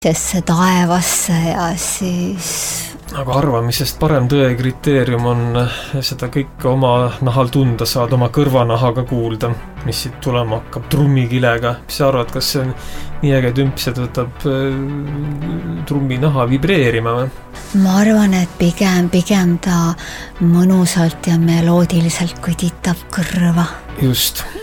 sesse taevasse ja siis... Aga arvamisest parem tõe kriteerium on seda kõike oma nahal tunda saada, oma kõrvanahaga kuulda, mis siit tulema hakkab trummikilega. Mis sa arvad, kas see on nii äge tümps, et võtab trumminaha vibreerima või? Ma arvan, et pigem ta mõnusalt ja meloodiliselt kõditab kõrva. Just.